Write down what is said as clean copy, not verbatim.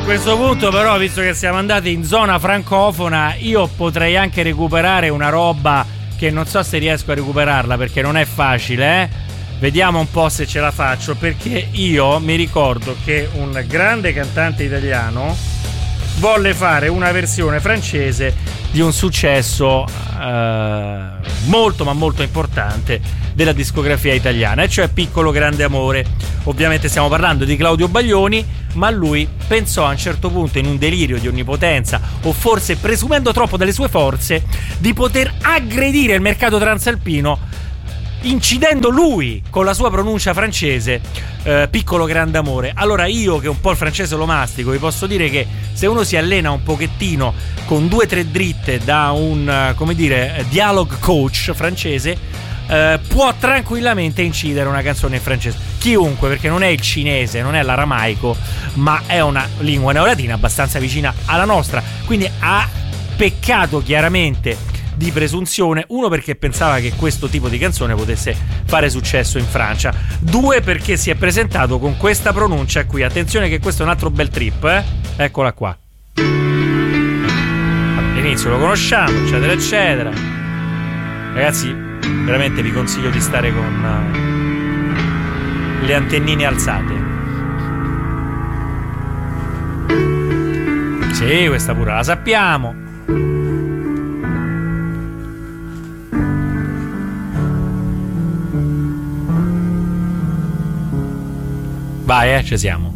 questo punto però, visto che siamo andati in zona francofona, io potrei anche recuperare una roba che non so se riesco a recuperarla, perché non è facile, Vediamo un po' se ce la faccio, perché io mi ricordo che un grande cantante italiano volle fare una versione francese di un successo molto ma molto importante della discografia italiana, e cioè Piccolo Grande Amore. Ovviamente stiamo parlando di Claudio Baglioni, ma lui pensò a un certo punto, in un delirio di onnipotenza, o forse presumendo troppo delle sue forze, di poter aggredire il mercato transalpino incidendo lui con la sua pronuncia francese Piccolo Grande Amore. Allora io, che un po' il francese lo mastico, vi posso dire che se uno si allena un pochettino con 2 o 3 dritte da un dialogue coach francese, può tranquillamente incidere una canzone in francese. Chiunque, perché non è il cinese, non è l'aramaico, ma è una lingua neolatina abbastanza vicina alla nostra, quindi ha peccato chiaramente di presunzione. 1, perché pensava che questo tipo di canzone potesse fare successo in Francia. 2, perché si è presentato con questa pronuncia qui. Attenzione che questo è un altro bel trip, Eccola qua. All'inizio lo conosciamo, eccetera eccetera. Ragazzi, veramente vi consiglio di stare con le antennine alzate. Sì, questa pure la sappiamo. Vai, ci siamo.